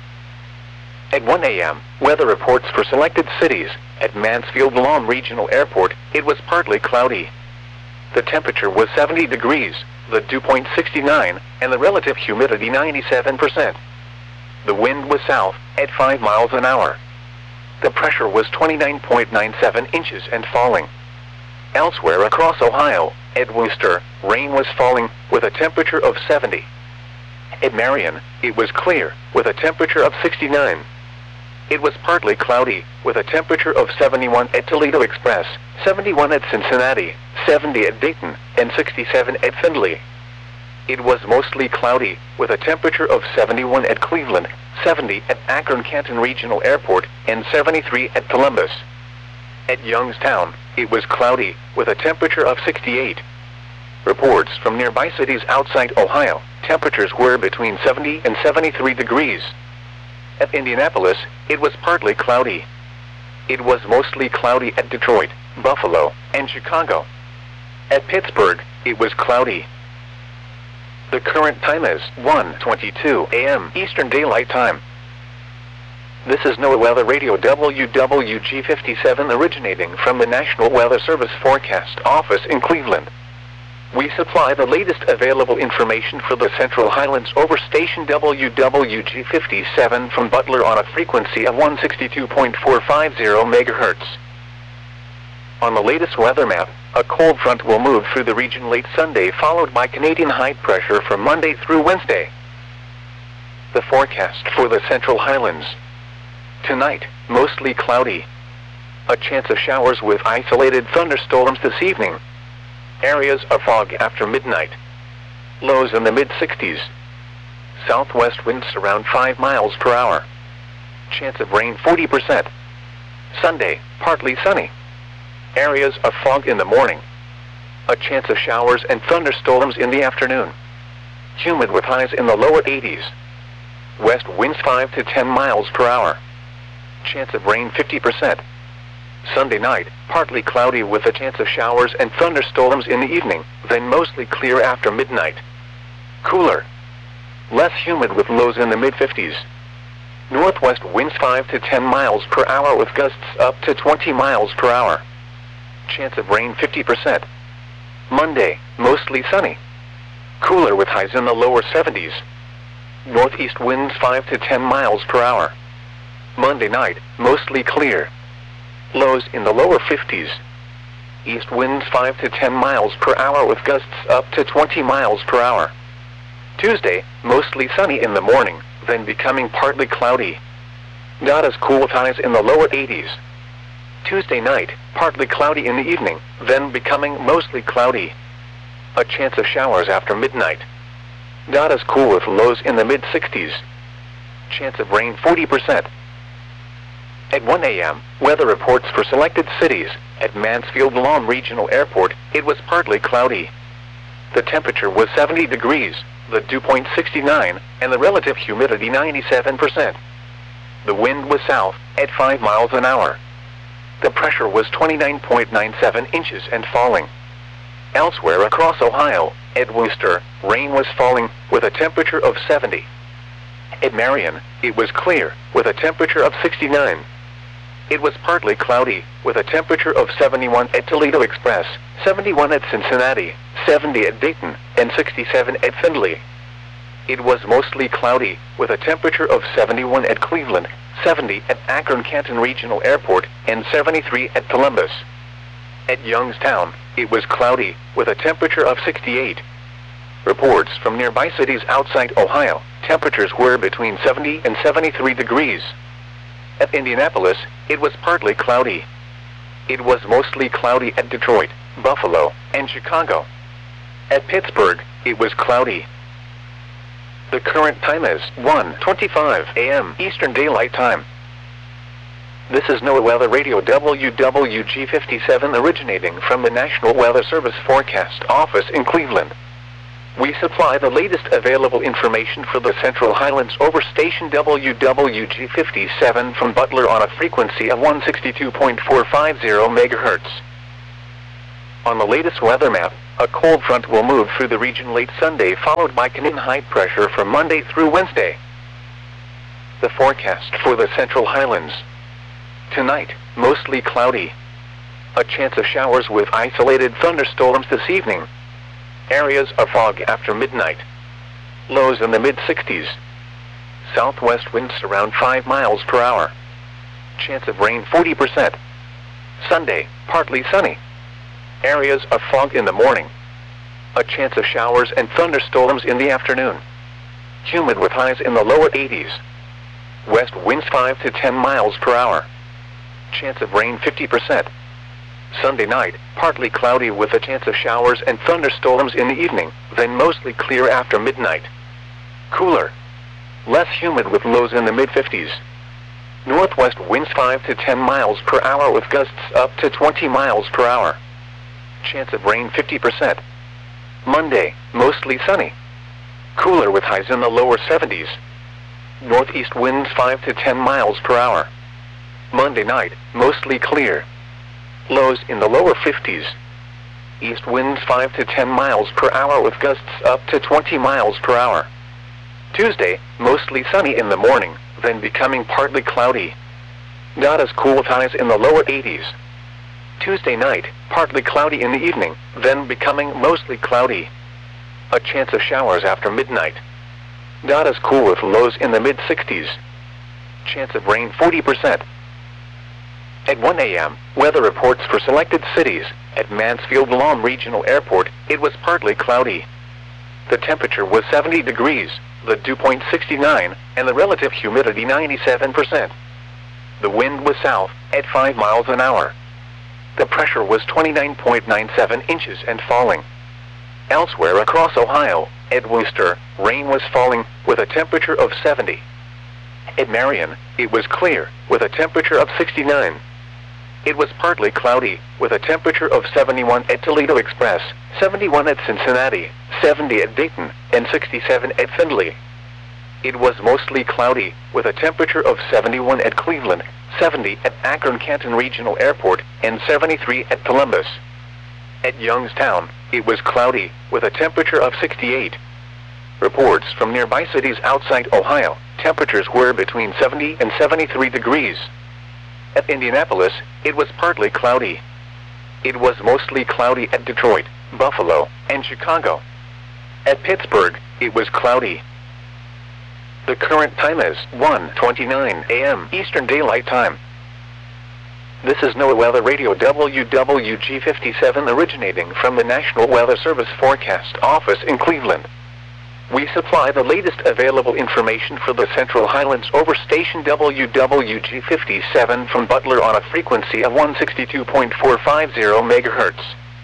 At 1 a.m., weather reports for selected cities. At Mansfield Lawn Regional Airport, it was partly cloudy. The temperature was 70 degrees, the dew point 69, and the relative humidity 97%. The wind was south, at 5 miles an hour. The pressure was 29.97 inches and falling. Elsewhere across Ohio, at Wooster, rain was falling, with a temperature of 70. At Marion, it was clear, with a temperature of 69. It was partly cloudy, with a temperature of 71 at Toledo Express, 71 at Cincinnati, 70 at Dayton, and 67 at Findlay. It was mostly cloudy, with a temperature of 71 at Cleveland, 70 at Akron-Canton Regional Airport, and 73 at Columbus. At Youngstown, it was cloudy, with a temperature of 68. Reports from nearby cities outside Ohio, temperatures were between 70 and 73 degrees. At Indianapolis, it was partly cloudy. It was mostly cloudy at Detroit, Buffalo, and Chicago. At Pittsburgh, it was cloudy. The current time is 1:22 a.m. Eastern Daylight Time. This is NOAA Weather Radio WWG57 originating from the National Weather Service Forecast Office in Cleveland. We supply the latest available information for the Central Highlands over station WWG57 from Butler on a frequency of 162.450 MHz. On the latest weather map, a cold front will move through the region late Sunday, followed by Canadian high pressure from Monday through Wednesday. The forecast for the Central Highlands. Tonight, mostly cloudy. A chance of showers with isolated thunderstorms this evening. Areas of fog after midnight. Lows in the mid-60s. Southwest winds around 5 miles per hour. Chance of rain 40%. Sunday, partly sunny. Areas of fog in the morning. A chance of showers and thunderstorms in the afternoon. Humid with highs in the lower 80s. West winds 5 to 10 miles per hour. Chance of rain 50%. Sunday night, partly cloudy with a chance of showers and thunderstorms in the evening, then mostly clear after midnight. Cooler. Less humid with lows in the mid-50s. Northwest winds 5 to 10 miles per hour with gusts up to 20 miles per hour. Chance of rain 50%. Monday, mostly sunny. Cooler with highs in the lower 70s. Northeast winds 5 to 10 miles per hour. Monday night, mostly clear. Lows in the lower 50s. East winds 5 to 10 miles per hour with gusts up to 20 miles per hour. Tuesday, mostly sunny in the morning, then becoming partly cloudy. Not as cool with highs in the lower 80s. Tuesday night, partly cloudy in the evening, then becoming mostly cloudy. A chance of showers after midnight. Not as cool with lows in the mid-60s. Chance of rain 40%. At 1 a.m., weather reports for selected cities. At Mansfield Lawn Regional Airport, it was partly cloudy. The temperature was 70 degrees, the dew point 69, and the relative humidity 97%. The wind was south, at 5 miles an hour. The pressure was 29.97 inches and falling. Elsewhere across Ohio, at Wooster, rain was falling, with a temperature of 70. At Marion, it was clear, with a temperature of 69. It was partly cloudy, with a temperature of 71 at Toledo Express, 71 at Cincinnati, 70 at Dayton, and 67 at Findlay. It was mostly cloudy, with a temperature of 71 at Cleveland, 70 at Akron-Canton Regional Airport, and 73 at Columbus. At Youngstown, it was cloudy, with a temperature of 68. Reports from nearby cities outside Ohio, temperatures were between 70 and 73 degrees. At Indianapolis, it was partly cloudy. It was mostly cloudy at Detroit, Buffalo, and Chicago. At Pittsburgh, it was cloudy. The current time is 1:25 a.m. Eastern Daylight Time. This is NOAA Weather Radio WWG57 originating from the National Weather Service Forecast Office in Cleveland. We supply the latest available information for the Central Highlands over station WWG57 from Butler on a frequency of 162.450 MHz. On the latest weather map, a cold front will move through the region late Sunday, followed by Canadian high pressure from Monday through Wednesday. The forecast for the Central Highlands. Tonight, mostly cloudy. A chance of showers with isolated thunderstorms this evening. Areas of fog after midnight. Lows in the mid-60s. Southwest winds around 5 miles per hour. Chance of rain 40%. Sunday, partly sunny. Areas of fog in the morning. A chance of showers and thunderstorms in the afternoon. Humid with highs in the lower 80s. West winds 5 to 10 miles per hour. Chance of rain 50%. Sunday night, partly cloudy with a chance of showers and thunderstorms in the evening, then mostly clear after midnight. Cooler. Less humid with lows in the mid-50s. Northwest winds 5 to 10 miles per hour with gusts up to 20 miles per hour. Chance of rain 50%. Monday, mostly sunny. Cooler with highs in the lower 70s. Northeast winds 5 to 10 miles per hour. Monday night, mostly clear. Lows in the lower 50s. East winds 5 to 10 miles per hour with gusts up to 20 miles per hour. Tuesday, mostly sunny in the morning, then becoming partly cloudy. Not as cool with highs in the lower 80s. Tuesday night, partly cloudy in the evening, then becoming mostly cloudy. A chance of showers after midnight. Not as cool with lows in the mid-60s. Chance of rain 40%. At 1 a.m., weather reports for selected cities. At Mansfield Lawn Regional Airport, it was partly cloudy. The temperature was 70 degrees, the dew point 69, and the relative humidity 97%. The wind was south, at 5 miles an hour. The pressure was 29.97 inches and falling. Elsewhere across Ohio, at Worcester, rain was falling, with a temperature of 70. At Marion, it was clear, with a temperature of 69. It was partly cloudy, with a temperature of 71 at Toledo Express, 71 at Cincinnati, 70 at Dayton, and 67 at Findlay. It was mostly cloudy, with a temperature of 71 at Cleveland, 70 at Akron-Canton Regional Airport, and 73 at Columbus. At Youngstown, it was cloudy, with a temperature of 68. Reports from nearby cities outside Ohio, temperatures were between 70 and 73 degrees. At Indianapolis, it was partly cloudy. It was mostly cloudy at Detroit, Buffalo, and Chicago. At Pittsburgh, it was cloudy. The current time is 1:29 a.m. Eastern Daylight Time. This is NOAA Weather Radio WWG57 originating from the National Weather Service Forecast Office in Cleveland. We supply the latest available information for the Central Highlands over station WWG57 from Butler on a frequency of 162.450 MHz.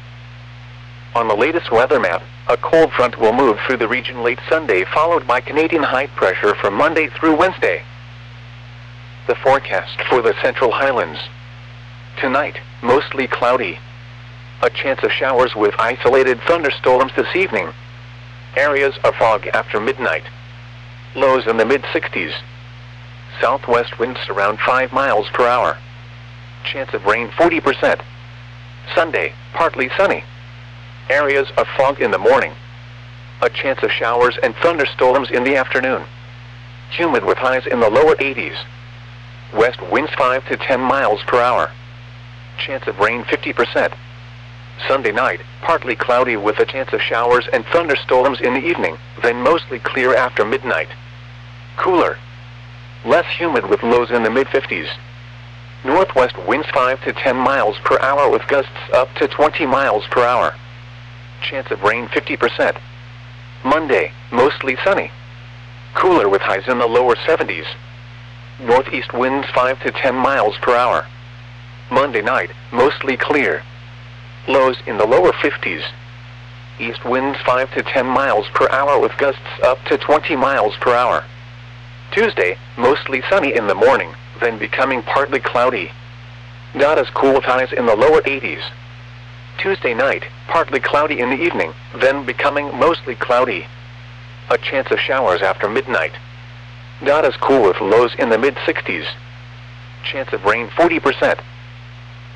On the latest weather map, a cold front will move through the region late Sunday, followed by Canadian high pressure from Monday through Wednesday. The forecast for the Central Highlands. Tonight, mostly cloudy. A chance of showers with isolated thunderstorms this evening. Areas of fog after midnight. Lows in the mid-60s. Southwest winds around 5 miles per hour. Chance of rain 40%. Sunday, partly sunny. Areas of fog in the morning. A chance of showers and thunderstorms in the afternoon. Humid with highs in the lower 80s. West winds 5 to 10 miles per hour. Chance of rain 50%. Sunday night, partly cloudy with a chance of showers and thunderstorms in the evening, then mostly clear after midnight. Cooler. Less humid with lows in the mid-50s. Northwest winds 5 to 10 miles per hour with gusts up to 20 miles per hour. Chance of rain 50%. Monday, mostly sunny. Cooler with highs in the lower 70s. Northeast winds 5 to 10 miles per hour. Monday night, mostly clear. Lows in the lower 50s. East winds 5 to 10 miles per hour with gusts up to 20 miles per hour. Tuesday, mostly sunny in the morning, then becoming partly cloudy. Not as cool with highs in the lower 80s. Tuesday night, partly cloudy in the evening, then becoming mostly cloudy. A chance of showers after midnight. Not as cool with lows in the mid-60s. Chance of rain 40%.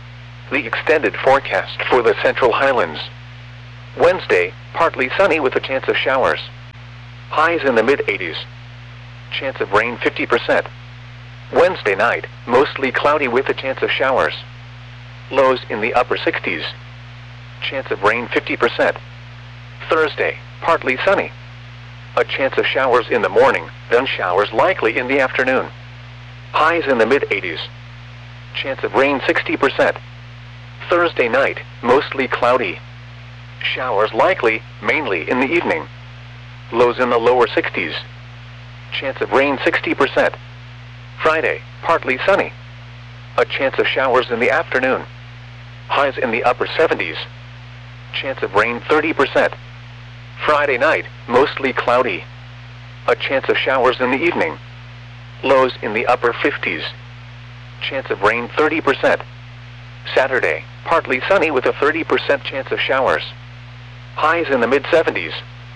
The extended forecast for the Central Highlands. Wednesday, partly sunny with a chance of showers. Highs in the mid-80s. Chance of rain 50%. Wednesday night, mostly cloudy with a chance of showers. Lows in the upper 60s. Chance of rain 50%. Thursday, partly sunny. A chance of showers in the morning, then showers likely in the afternoon. Highs in the mid-80s. Chance of rain 60%. Thursday night, mostly cloudy. Showers likely, mainly in the evening. Lows in the lower 60s. Chance of rain 60%. Friday, partly sunny. A chance of showers in the afternoon. Highs in the upper 70s. Chance of rain 30%. Friday night, mostly cloudy. A chance of showers in the evening. Lows in the upper 50s. Chance of rain 30%. Saturday, partly sunny with a 30% chance of showers. Highs in the mid-70s.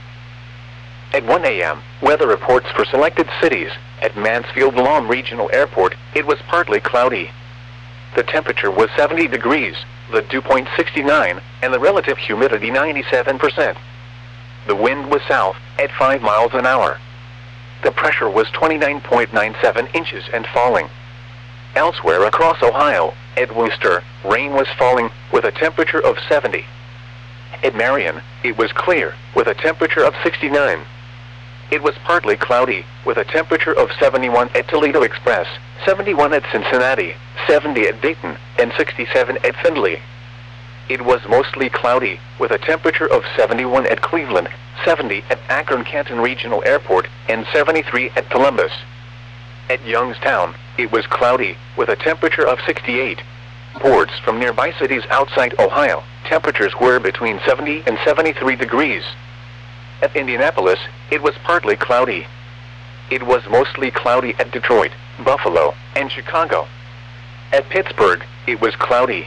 At 1 a.m., weather reports for selected cities. At Mansfield-Lom Regional Airport, it was partly cloudy. The temperature was 70 degrees, the dew point 69, and the relative humidity 97%. The wind was south, at 5 miles an hour. The pressure was 29.97 inches and falling. Elsewhere across Ohio, at Wooster, rain was falling, with a temperature of 70. At Marion, it was clear, with a temperature of 69. It was partly cloudy, with a temperature of 71 at Toledo Express, 71 at Cincinnati, 70 at Dayton, and 67 at Findlay. It was mostly cloudy, with a temperature of 71 at Cleveland, 70 at Akron-Canton Regional Airport, and 73 at Columbus. At Youngstown, it was cloudy, with a temperature of 68. Reports from nearby cities outside Ohio, temperatures were between 70 and 73 degrees. At Indianapolis, it was partly cloudy. It was mostly cloudy at Detroit, Buffalo, and Chicago. At Pittsburgh, it was cloudy.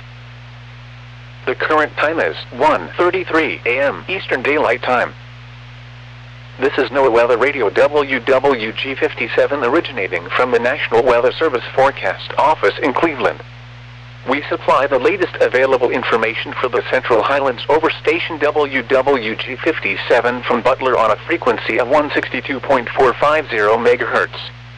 The current time is 1:33 a.m. Eastern Daylight Time. This is NOAA Weather Radio WWG57 originating from the National Weather Service Forecast Office in Cleveland. We supply the latest available information for the Central Highlands over station WWG57 from Butler on a frequency of 162.450 MHz.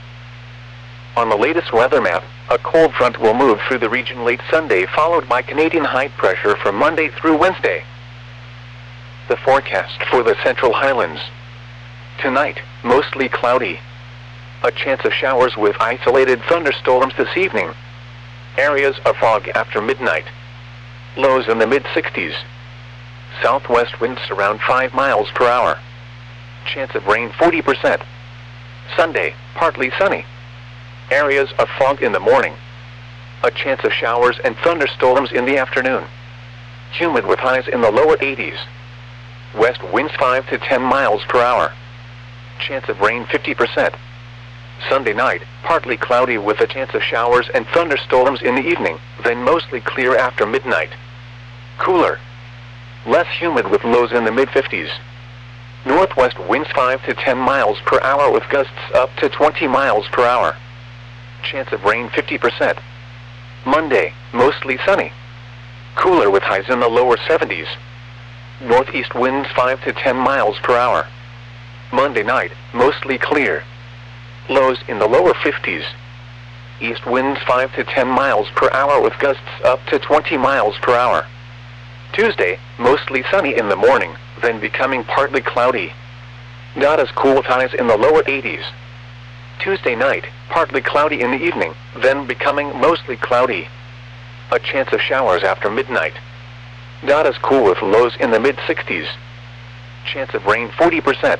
On the latest weather map, a cold front will move through the region late Sunday, followed by Canadian high pressure from Monday through Wednesday. The forecast for the Central Highlands. Tonight, mostly cloudy. A chance of showers with isolated thunderstorms this evening. Areas of fog after midnight. Lows in the mid-60s. Southwest winds around 5 miles per hour. Chance of rain 40%. Sunday, partly sunny. Areas of fog in the morning. A chance of showers and thunderstorms in the afternoon. Humid with highs in the lower 80s. West winds 5 to 10 miles per hour. Chance of rain 50%. Sunday night, partly cloudy with a chance of showers and thunderstorms in the evening, then mostly clear after midnight. Cooler. Less humid with lows in the mid-50s. Northwest winds 5 to 10 miles per hour with gusts up to 20 miles per hour. Chance of rain 50%. Monday, mostly sunny. Cooler with highs in the lower 70s. Northeast winds 5 to 10 miles per hour. Monday night, mostly clear. Lows in the lower 50s. East winds 5 to 10 miles per hour with gusts up to 20 miles per hour. Tuesday, mostly sunny in the morning, then becoming partly cloudy. Not as cool with highs in the lower 80s. Tuesday night, partly cloudy in the evening, then becoming mostly cloudy. A chance of showers after midnight. Not as cool with lows in the mid-60s. Chance of rain 40%.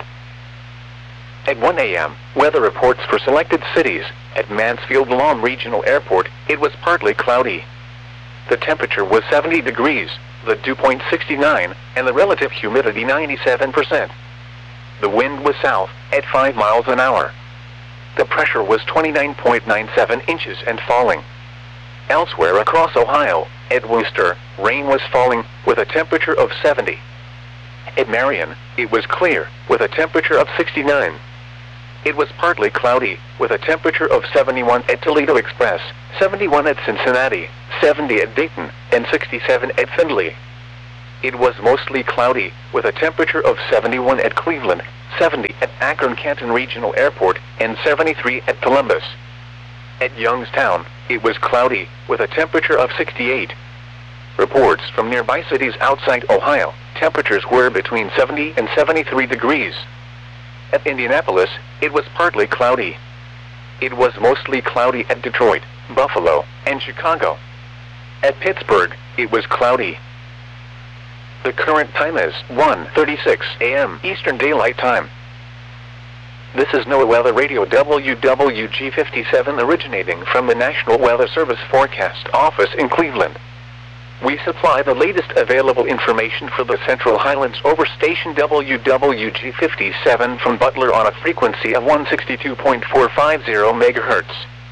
At 1 a.m., weather reports for selected cities. At Mansfield-Lom Regional Airport, it was partly cloudy. The temperature was 70 degrees, the dew point 69, and the relative humidity 97%. The wind was south, at 5 miles an hour. The pressure was 29.97 inches and falling. Elsewhere across Ohio, at Wooster, rain was falling, with a temperature of 70. At Marion, it was clear, with a temperature of 69. it was partly cloudy, with a temperature of 71 at Toledo Express, 71 at Cincinnati, 70 at Dayton, and 67 at Findlay. It was mostly cloudy, with a temperature of 71 at Cleveland, 70 at Akron-Canton Regional Airport, and 73 at Columbus. At Youngstown, it was cloudy, with a temperature of 68. Reports from nearby cities outside Ohio, temperatures were between 70 and 73 degrees. At Indianapolis, it was partly cloudy. It was mostly cloudy at Detroit, Buffalo, and Chicago. At Pittsburgh, it was cloudy. The current time is 1:36 a.m. Eastern Daylight Time. This is NOAA Weather Radio WWG57 originating from the National Weather Service Forecast Office in Cleveland. We supply the latest available information for the Central Highlands over station WWG57 from Butler on a frequency of 162.450 MHz.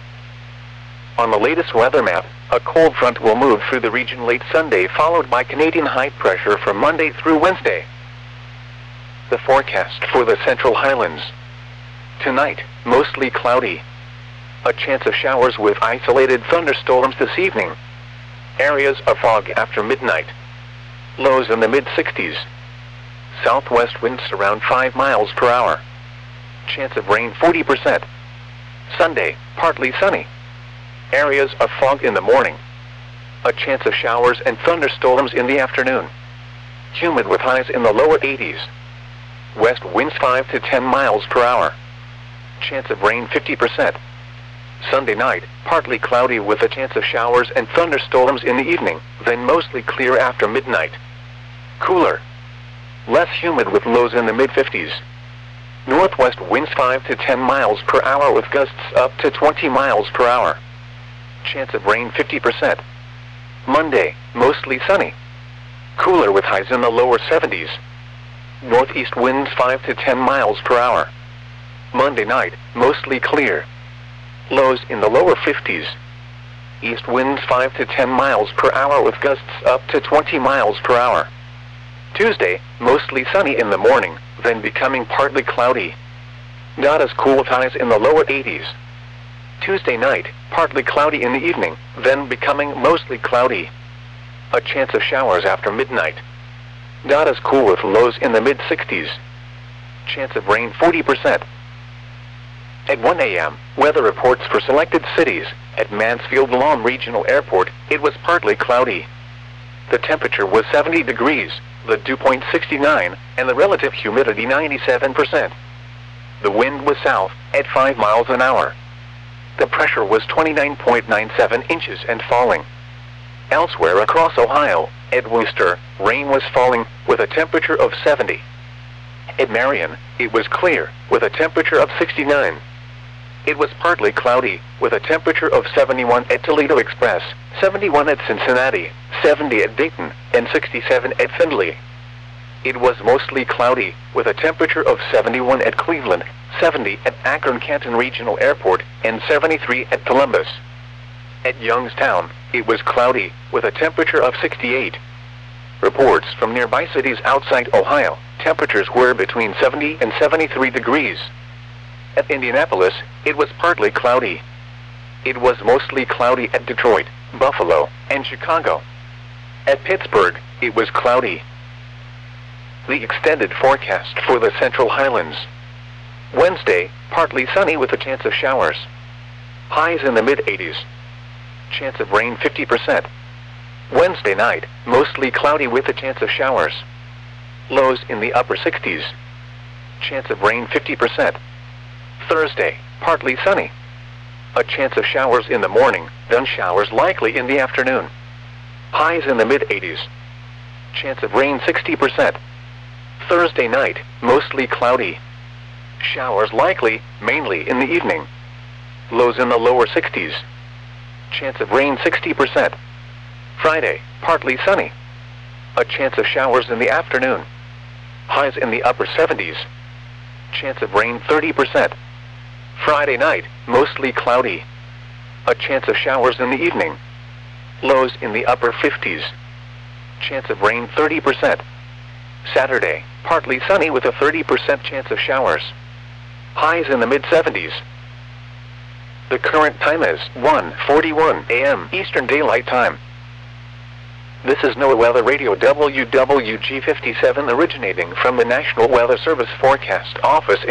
On the latest weather map, a cold front will move through the region late Sunday, followed by Canadian high pressure from Monday through Wednesday. The forecast for the Central Highlands. Tonight, mostly cloudy. A chance of showers with isolated thunderstorms this evening. Areas of fog after midnight. Lows in the mid-60s. Southwest winds around 5 miles per hour. Chance of rain 40%. Sunday, partly sunny. Areas of fog in the morning. A chance of showers and thunderstorms in the afternoon. Humid with highs in the lower 80s. West winds 5 to 10 miles per hour. Chance of rain 50%. Sunday night, partly cloudy with a chance of showers and thunderstorms in the evening, then mostly clear after midnight. Cooler. Less humid with lows in the mid-50s. Northwest winds 5 to 10 miles per hour with gusts up to 20 miles per hour. Chance of rain 50%. Monday, mostly sunny. Cooler with highs in the lower 70s. Northeast winds 5 to 10 miles per hour. Monday night, mostly clear. Lows in the lower 50s. East winds 5 to 10 miles per hour with gusts up to 20 miles per hour. Tuesday, mostly sunny in the morning, then becoming partly cloudy. Not as cool with highs in the lower 80s. Tuesday night, partly cloudy in the evening, then becoming mostly cloudy. A chance of showers after midnight. Not as cool with lows in the mid-60s. Chance of rain 40%. At 1 a.m., weather reports for selected cities. At Mansfield-Lom Regional Airport, it was partly cloudy. The temperature was 70 degrees, the dew point 69, and the relative humidity 97%. The wind was south, at 5 miles an hour. The pressure was 29.97 inches and falling. Elsewhere across Ohio, at Wooster, rain was falling, with a temperature of 70. At Marion, it was clear, with a temperature of 69. It was partly cloudy, with a temperature of 71 at Toledo Express, 71 at Cincinnati, 70 at Dayton, and 67 at Findlay. It was mostly cloudy, with a temperature of 71 at Cleveland, 70 at Akron-Canton Regional Airport, and 73 at Columbus. At Youngstown, it was cloudy, with a temperature of 68. Reports from nearby cities outside Ohio, temperatures were between 70 and 73 degrees. At Indianapolis, it was partly cloudy. It was mostly cloudy at Detroit, Buffalo, and Chicago. At Pittsburgh, it was cloudy. The extended forecast for the Central Highlands. Wednesday, partly sunny with a chance of showers. Highs in the mid-80s. Chance of rain 50%. Wednesday night, mostly cloudy with a chance of showers. Lows in the upper 60s. Chance of rain 50%. Thursday, partly sunny. A chance of showers in the morning, then showers likely in the afternoon. Highs in the mid-80s. Chance of rain 60%. Thursday night, mostly cloudy. Showers likely, mainly in the evening. Lows in the lower 60s. Chance of rain 60%. Friday, partly sunny. A chance of showers in the afternoon. Highs in the upper 70s. Chance of rain 30%. Friday night, mostly cloudy. A chance of showers in the evening. Lows in the upper 50s. Chance of rain 30%. Saturday, partly sunny with a 30% chance of showers. highs in the mid-70s. The current time is 1:41 a.m. Eastern Daylight Time. This is NOAA Weather Radio WWG 57 originating from the National Weather Service Forecast Office